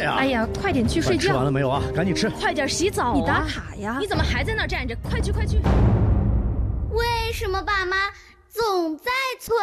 呀！ 哎呀，快点去睡觉！ 吃完了没有啊？赶紧吃！ 快点洗澡啊！ 你打卡呀！ 你怎么还在那儿站着？快去快去！ 为什么爸妈总在催？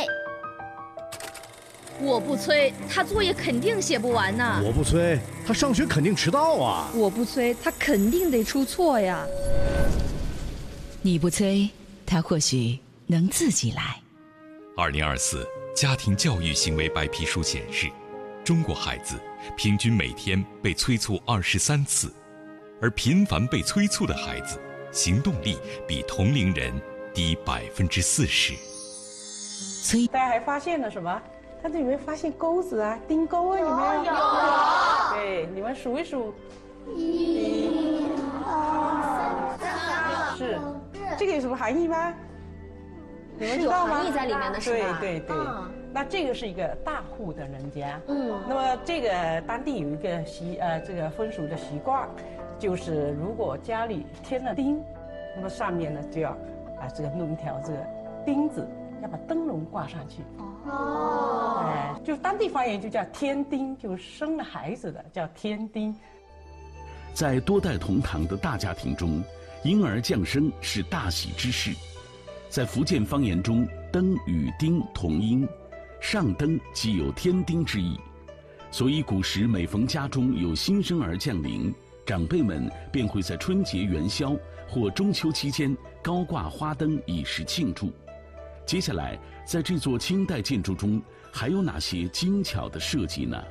我不催，他作业肯定写不完呢。 我不催，他上学肯定迟到啊。 我不催，他肯定得出错呀。 你不催，他或许能自己来。 2024家庭教育行为白皮书显示，中国孩子平均每天被催促23次，而频繁被催促的孩子，行动力比同龄人低40%。 大家还发现了什么？他这里面发现钩子啊，钉钩啊，有没有？有。对，你们数一数。1、2、3、4。是。这个有什么含义吗？你们知道吗？ 是有含义在里面的，是吧？ 对。那这个是一个大户的人家。那么这个当地有一个这个风俗的习惯，就是如果家里添了钉，那么上面呢就要这个弄一条这个钉子，要把灯笼挂上去。就当地方言就叫添丁，就是生了孩子的叫添丁。 在多代同堂的大家庭中，婴儿降生是大喜之事。在福建方言中，灯与丁同音，上灯即有添丁之意，所以古时每逢家中有新生儿降临，长辈们便会在春节元宵或中秋期间高挂花灯以示庆祝。接下来，在这座清代建筑中，还有哪些精巧的设计呢？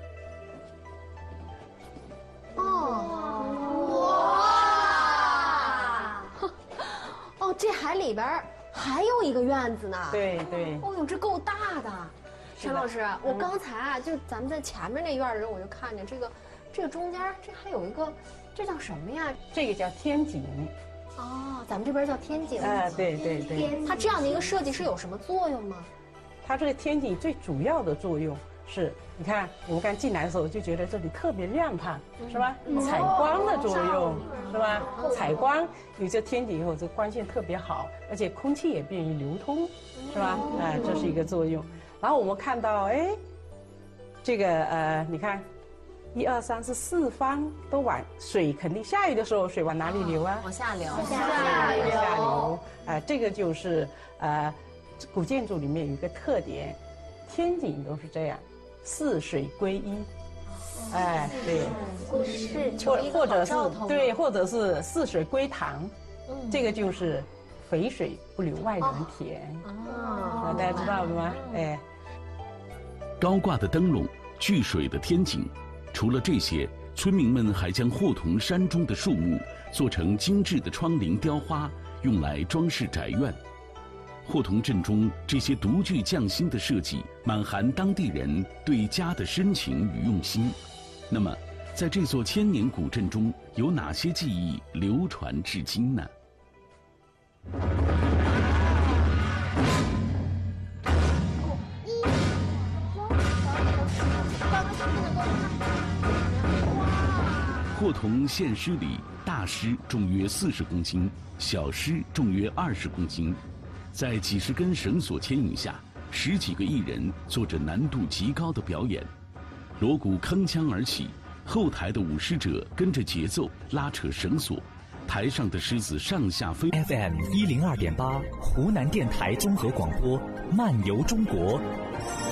这还里边还有一个院子呢。 对。 哦呦，这够大的。陈老师，我刚才就咱们在前面那院的时候，我就看见这个中间这还有一个，这叫什么呀？ 这个叫天井。 咱们这边叫天井。 对。 它这样的一个设计是有什么作用吗？ 它这个天井最主要的作用是，你看我们刚进来的时候就觉得这里特别亮堂，是吧？采光的作用，是吧？采光有这天井以后，这光线特别好，而且空气也便于流通，是吧？这是一个作用。然后我们看到，这个你看，1、2、3、4方都往水，肯定下雨的时候水往哪里流啊？ 往下流。 下流。这个就是古建筑里面有一个特点，天井都是这样，4水归一。对。或者是对，或者是4水归塘。这个就是肥水不流外人田。大家知道了吗？ 高挂的灯笼，聚水的天井。除了这些，村民们还将霍同山中的树木做成精致的窗棂雕花，用来装饰宅院。霍同镇中这些独具匠心的设计，满含当地人对家的深情与用心。那么，在这座千年古镇中，有哪些技艺流传至今呢？霍同献诗里，大诗重约40公斤，小诗重约20公斤。在几十根绳索牵引下，10几个艺人做着难度极高的表演，锣鼓铿锵而起，后台的舞狮者跟着节奏拉扯绳索，台上的狮子上下飞。 FM 102.8，湖南电台综合广播，漫游中国。